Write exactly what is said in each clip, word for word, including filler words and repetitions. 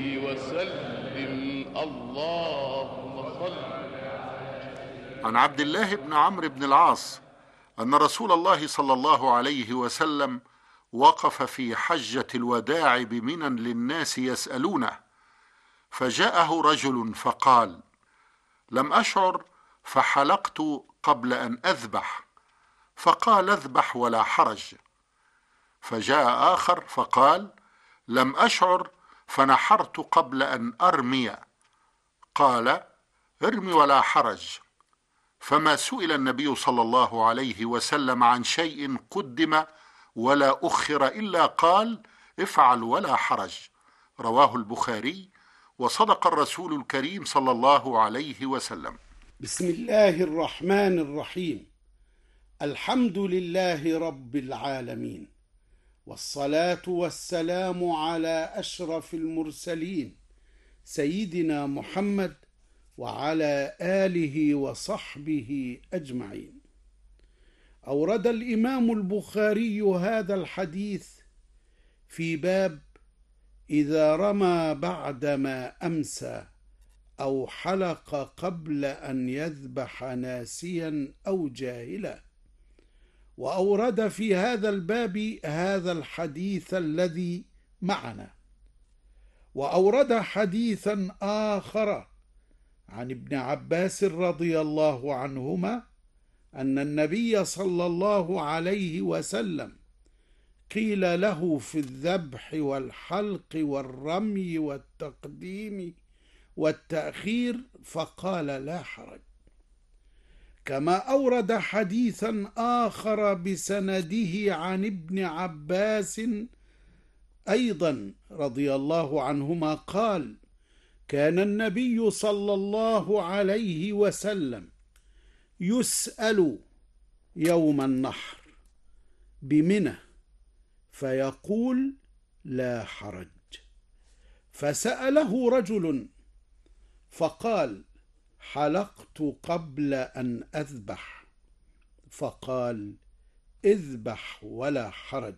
وسلم اللهم صل. عن عبد الله بن عمرو بن العاص أن رسول الله صلى الله عليه وسلم وقف في حجة الوداع بمنى للناس يسألونه، فجاءه رجل فقال: لم أشعر فحلقت قبل أن أذبح، فقال: اذبح ولا حرج. فجاء آخر فقال: لم أشعر فنحرت قبل أن أرمي، قال: ارمي ولا حرج. فما سئل النبي صلى الله عليه وسلم عن شيء قدم ولا أخر إلا قال: افعل ولا حرج. رواه البخاري. وصدق الرسول الكريم صلى الله عليه وسلم. بسم الله الرحمن الرحيم. الحمد لله رب العالمين، والصلاة والسلام على أشرف المرسلين سيدنا محمد وعلى آله وصحبه أجمعين. أورد الإمام البخاري هذا الحديث في باب إذا رمى بعدما أمسى أو حلق قبل أن يذبح ناسيا أو جاهلا، وأورد في هذا الباب هذا الحديث الذي معنا، وأورد حديثا آخر عن ابن عباس رضي الله عنهما أن النبي صلى الله عليه وسلم قيل له في الذبح والحلق والرمي والتقديم والتأخير فقال: لا حرج. كما أورد حديثا آخر بسنده عن ابن عباس أيضا رضي الله عنهما قال: كان النبي صلى الله عليه وسلم يسأل يوم النحر بمنى فيقول: لا حرج. فسأله رجل فقال: حلقت قبل أن أذبح، فقال: اذبح ولا حرج.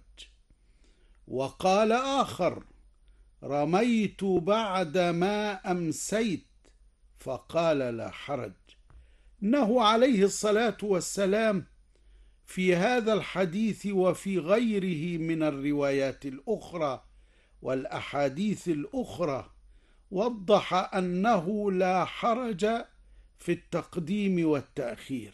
وقال آخر: رميت بعد ما أمسيت، فقال: لا حرج. إنه عليه الصلاة والسلام في هذا الحديث وفي غيره من الروايات الأخرى والأحاديث الأخرى وضح أنه لا حرج في التقديم والتأخير.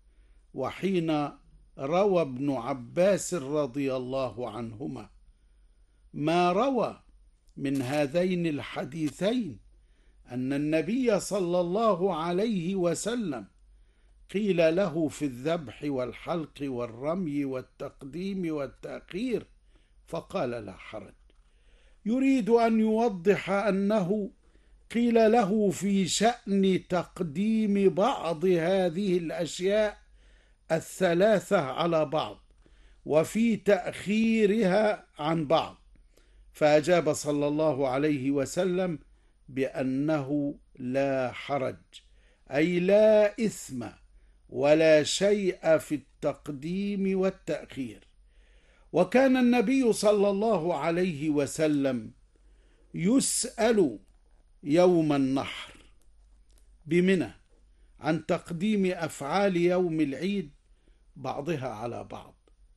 وحين روى ابن عباس رضي الله عنهما ما روى من هذين الحديثين أن النبي صلى الله عليه وسلم قيل له في الذبح والحلق والرمي والتقديم والتأخير فقال: لا حرج، يريد أن يوضح أنه قيل له في شأن تقديم بعض هذه الأشياء الثلاثة على بعض وفي تأخيرها عن بعض، فأجاب صلى الله عليه وسلم بأنه لا حرج، أي لا إثم ولا شيء في التقديم والتأخير. وكان النبي صلى الله عليه وسلم يسأل يوم النحر بمنى عن تقديم أفعال يوم العيد بعضها على بعض.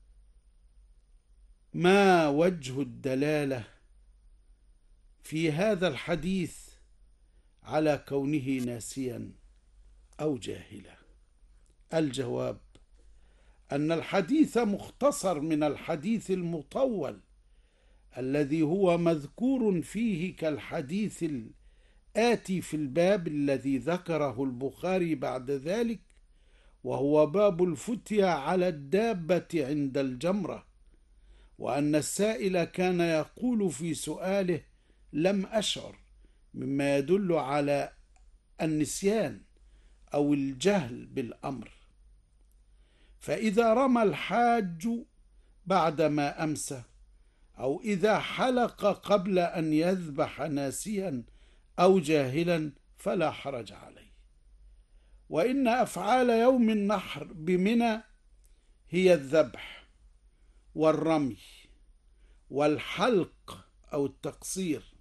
ما وجه الدلالة في هذا الحديث على كونه ناسيا أو جاهلا؟ الجواب أن الحديث مختصر من الحديث المطول الذي هو مذكور فيه كالحديث الآتي في الباب الذي ذكره البخاري بعد ذلك، وهو باب الفتيا على الدابة عند الجمرة، وأن السائل كان يقول في سؤاله: لم أشعر، مما يدل على النسيان أو الجهل بالأمر. فإذا رمى الحاج بعدما أمسى أو إذا حلق قبل أن يذبح ناسيا أو جاهلا فلا حرج عليه. وإن أفعال يوم النحر بمنى هي الذبح والرمي والحلق أو التقصير